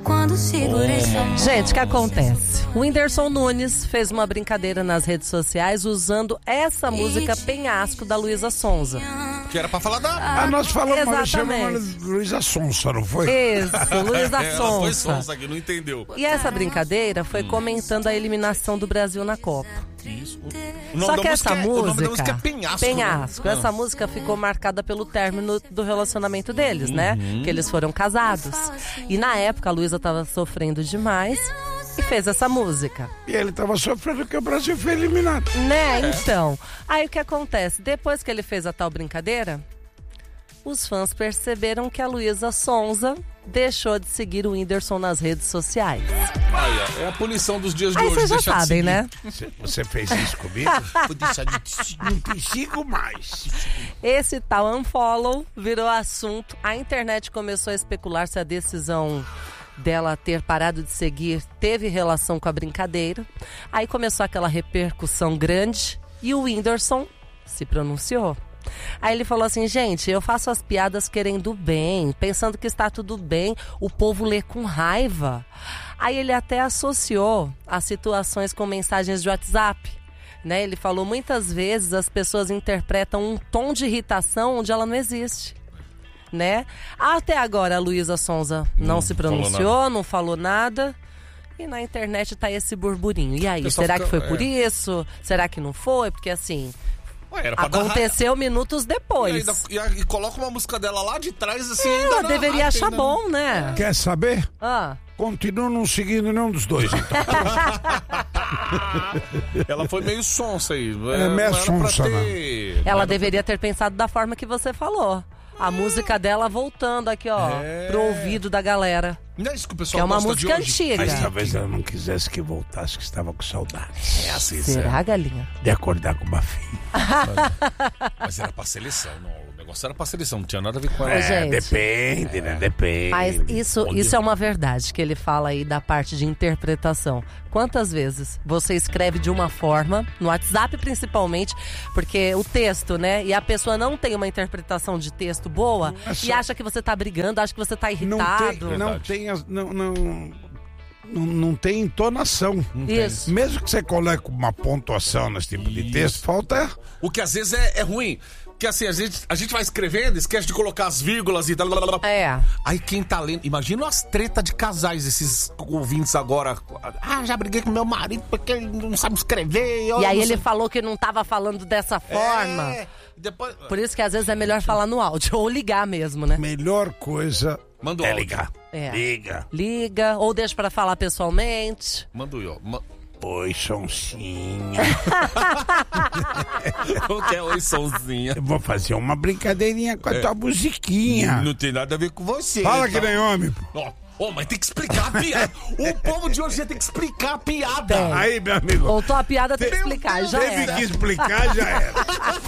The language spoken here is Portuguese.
quando segurei sua mão. Gente, o que acontece? O Whindersson Nunes fez uma brincadeira nas redes sociais usando essa música Penhasco da Luísa Sonza. Que era pra falar da... nós falamos, mas Exatamente. chamamos Luísa Sonza, não foi? Isso, Luísa Ela foi Sonza. sonsa que não entendeu. E essa brincadeira foi comentando a eliminação do Brasil na Copa. Isso. Só que essa o nome da música música, é Penhasco. Penhasco, né? essa música ficou marcada pelo término do relacionamento deles, né? Que eles foram casados. E na época a Luísa tava sofrendo demais e fez essa música. E ele tava sofrendo que o Brasil foi eliminado. Né? Então. Aí o que acontece? Depois que ele fez a tal brincadeira, os fãs perceberam que a Luísa Sonza deixou de seguir o Whindersson nas redes sociais. Aí, ó, é a punição dos dias de Aí hoje. vocês já deixar de sabem, seguir. né? Você fez isso comigo? Vou deixar de te seguir. Não te sigo mais. Esse tal unfollow virou assunto. A internet começou a especular se a decisão dela ter parado de seguir teve relação com a brincadeira. Aí começou aquela repercussão grande e o Whindersson se pronunciou. Aí ele falou assim: gente, eu faço as piadas querendo bem, pensando que está tudo bem, o povo lê com raiva. Aí ele até associou as situações com mensagens de WhatsApp, né? Ele falou, muitas vezes as pessoas interpretam um tom de irritação onde ela não existe, né? Até agora a Luísa Sonza não se pronunciou, não falou nada. E na internet tá esse burburinho. E aí, pessoal será fica- que foi por isso? Será que não foi? Porque assim, Ué, era pra dar aconteceu minutos depois. E coloca uma música dela lá de trás, assim, Ela ainda na deveria hype, achar ainda. bom, né? Quer saber? Ah, Continua não seguindo nenhum dos dois, então. Ela foi meio sonsa aí. meio Não era pra sonsa, ter- ela deveria ter pensado da forma que você falou. A música dela voltando aqui, ó, pro ouvido da galera. Não é isso que o Que pessoal é uma gosta música de hoje? antiga. Mas talvez ela não quisesse que voltasse, que estava com saudade. É assim, Será, galinha? De acordar com uma filha. Mas era pra seleção, não. O negócio era pra seleção, não tinha nada a ver com Ô, ela. gente. Depende, né? Depende. Mas isso é uma verdade que ele fala aí da parte de interpretação. Quantas vezes você escreve de uma forma, no WhatsApp principalmente, porque o texto, né? E a pessoa não tem uma interpretação de texto boa e acha que você tá brigando, acha que você tá irritado. Não tem entonação. Isso. Mesmo que você coloque uma pontuação nesse tipo de texto, falta... O que às vezes é ruim. Porque assim, a gente vai escrevendo, esquece de colocar as vírgulas e tal. É. Aí quem tá lendo... Imagina as tretas de casais, esses ouvintes agora. Ah, já briguei com meu marido porque ele não sabe escrever. E aí ele falou que não tava falando dessa forma. Depois... Por isso que às vezes é melhor falar no áudio ou ligar mesmo, né? Melhor coisa Manda o é áudio. ligar. É. Liga. Liga ou deixa pra falar pessoalmente. Manda o Oi, Sonsinha. Não quer oi, sonzinha. Eu vou fazer uma brincadeirinha com a tua musiquinha. Não tem nada a ver com você. Fala tá? que nem homem. Ó, mas tem que explicar a piada. O povo de hoje tem que explicar a piada. Tem. Aí, meu amigo. Contou a piada, tem que Meu explicar. Deus, Já Teve era. que explicar, já era.